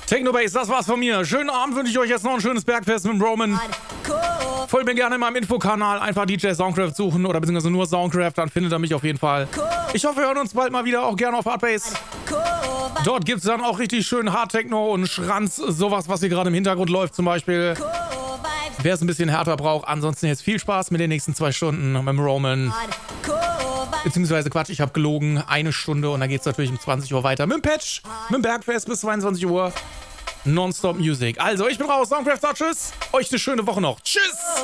Technobase, das war's von mir. Schönen Abend wünsche ich euch jetzt noch ein schönes Bergfest mit dem Roman. Folgt mir gerne in meinem Infokanal, einfach DJ Soundcraft suchen oder beziehungsweise nur Soundcraft, dann findet ihr mich auf jeden Fall. Ich hoffe, wir hören uns bald mal wieder, auch gerne auf Hardbase. Dort gibt's dann auch richtig schön Hardtechno und Schranz, sowas, was hier gerade im Hintergrund läuft zum Beispiel. Wer es ein bisschen härter braucht, ansonsten jetzt viel Spaß mit den nächsten 2 Stunden mit dem Roman. Beziehungsweise Quatsch, ich habe gelogen, 1 Stunde und dann geht's natürlich um 20 Uhr weiter mit dem Patch, mit dem Bergfest bis 22 Uhr. Nonstop Music. Also, ich bin raus, Soundcraft, tschüss. Euch eine schöne Woche noch. Tschüss.